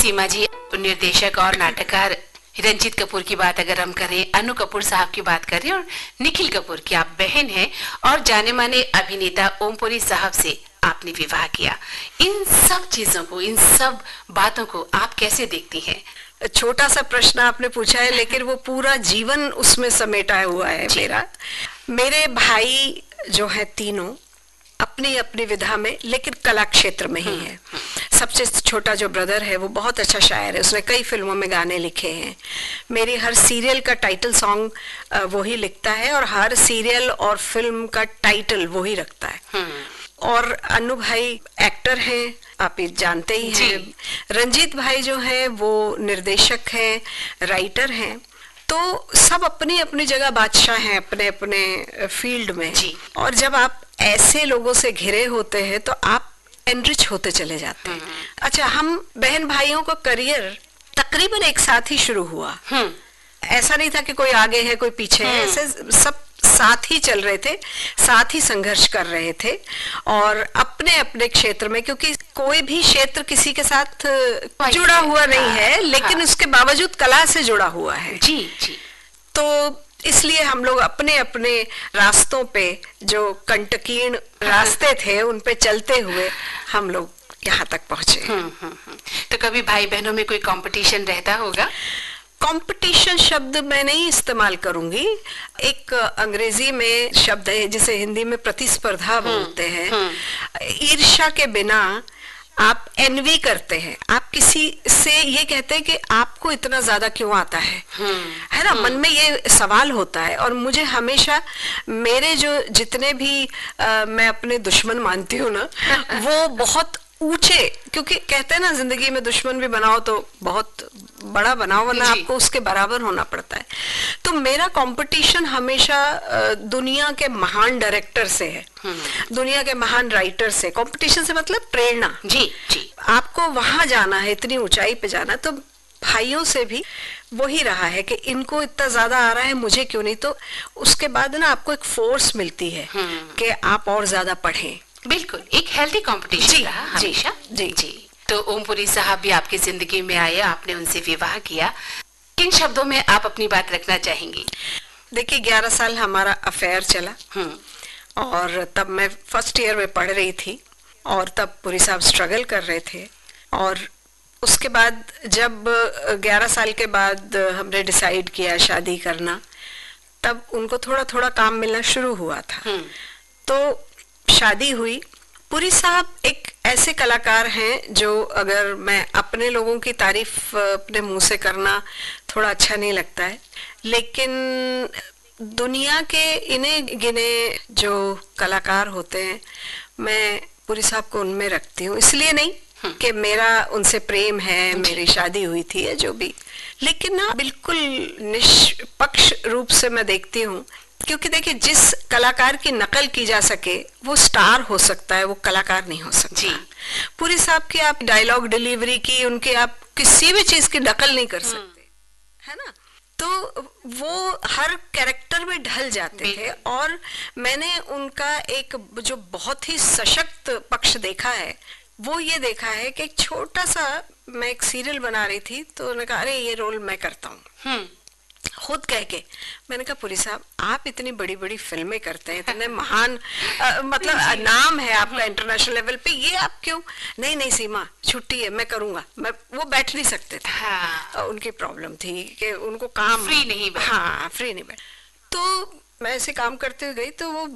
सीमा जी, निर्देशक और नाटककार रंजीत कपूर की बात अगर हम करें, अनु कपूर साहब की बात करें और निखिल कपूर की आप बहन हैं और जाने माने अभिनेता ओमपुरी साहब से आपने विवाह किया, इन सब चीजों को, इन सब बातों को आप कैसे देखती हैं? छोटा सा प्रश्न आपने पूछा है, लेकिन वो पूरा जीवन उसमें समेटा हुआ है मेरा। मेरे भाई जो है तीनों अपनी अपनी विधा में, लेकिन कला क्षेत्र में ही है। सबसे छोटा जो ब्रदर है वो बहुत अच्छा शायर है, उसने कई फिल्मों में गाने लिखे हैं। मेरी हर सीरियल का टाइटल सॉन्ग वो ही लिखता है और हर सीरियल और फिल्म का टाइटल वो ही रखता है। और अनु भाई एक्टर हैं, आप ये जानते ही हैं। रंजीत भाई जो है वो निर्देशक हैं, राइटर हैं। तो सब अपनी अपनी जगह बादशाह हैं अपने अपने फील्ड में। और जब आप ऐसे लोगों से घिरे होते हैं तो आप एनरिच होते चले जाते हैं। अच्छा, हम बहन भाइयों का करियर तकरीबन एक साथ ही शुरू हुआ। ऐसा नहीं था कि कोई आगे है कोई पीछे है, ऐसे सब साथ ही चल रहे थे, साथ ही संघर्ष कर रहे थे और अपने अपने क्षेत्र में, क्योंकि कोई भी क्षेत्र किसी के साथ जुड़ा हुआ नहीं है, लेकिन उसके बावजूद कला से जुड़ा हुआ है। जी जी। तो इसलिए हम लोग अपने अपने रास्तों पे, जो कंटकीर्ण रास्ते थे, उन पे चलते हुए हम लोग यहाँ तक पहुंचे। तो कभी भाई बहनों में कोई कंपटीशन रहता होगा? कंपटीशन शब्द मैं नहीं इस्तेमाल करूंगी। एक अंग्रेजी में शब्द है जिसे हिंदी में प्रतिस्पर्धा बोलते हैं। ईर्ष्या के बिना आप एनवी करते हैं, आप किसी से ये कहते हैं कि आपको इतना ज्यादा क्यों आता है ना, मन में ये सवाल होता है। और मुझे हमेशा मेरे जो जितने भी मैं अपने दुश्मन मानती हूँ ना, वो बहुत ऊंचे, क्योंकि कहते हैं ना जिंदगी में दुश्मन भी बनाओ तो बहुत बड़ा बनाओ, वरना आपको उसके बराबर होना पड़ता है। तो मेरा कंपटीशन हमेशा दुनिया के महान डायरेक्टर से है, दुनिया के महान राइटर से। कंपटीशन से मतलब प्रेरणा। जी जी। आपको वहां जाना है, इतनी ऊंचाई पे जाना। तो भाइयों से भी वही रहा है कि इनको इतना ज्यादा आ रहा है, मुझे क्यों नहीं। तो उसके बाद ना आपको एक फोर्स मिलती है कि आप और ज्यादा पढ़ें। बिल्कुल, एक हेल्दी कंपटीशन रहा हमेशा। जी जी। तो ओमपुरी साहब भी आपकी जिंदगी में आए, आपने उनसे विवाह किया, किन शब्दों में आप अपनी बात रखना चाहेंगी? देखिए, 11 साल हमारा अफेयर चला और तब मैं फर्स्ट ईयर में पढ़ रही थी और तब पुरी साहब स्ट्रगल कर रहे थे। और उसके बाद जब 11 साल के बाद हमने डिसाइड किया शादी करना, तब उनको थोड़ा थोड़ा काम मिलना शुरू हुआ था। तो शादी हुई। पुरी साहब एक ऐसे कलाकार हैं जो, अगर मैं अपने लोगों की तारीफ अपने मुंह से करना थोड़ा अच्छा नहीं लगता है, लेकिन दुनिया के इन्हें गिने जो कलाकार होते हैं, मैं पुरी साहब को उनमें रखती हूँ। इसलिए नहीं कि मेरा उनसे प्रेम है, मेरी शादी हुई थी या जो भी, लेकिन ना बिल्कुल निष्पक्ष रूप से मैं देखती हूँ। क्योंकि देखिए, जिस कलाकार की नकल की जा सके वो स्टार हो सकता है, वो कलाकार नहीं हो सकता। जी। पुरी साहब की आप डायलॉग डिलीवरी की, उनके आप किसी भी चीज की नकल नहीं कर सकते, है ना। तो वो हर कैरेक्टर में ढल जाते थे। और मैंने उनका एक जो बहुत ही सशक्त पक्ष देखा है, वो ये देखा है कि एक छोटा सा, मैं एक सीरियल बना रही थी तो उन्होंने कहा, अरे ये रोल मैं करता हूँ। खुद कह के मैंने कहा, पुरी साहब आप इतनी बड़ी बड़ी फिल्में करते हैं, इतने महान मतलब नाम है आपका इंटरनेशनल लेवल पे, ये आप क्यों? नहीं नहीं सीमा, छुट्टी है, मैं करूंगा। मैं वो बैठ नहीं सकते थे। उनकी प्रॉब्लम थी कि उनको काम फ्री नहीं बैठ। फ्री नहीं बैठ। तो मैं ऐसे काम करते हुए गई तो वो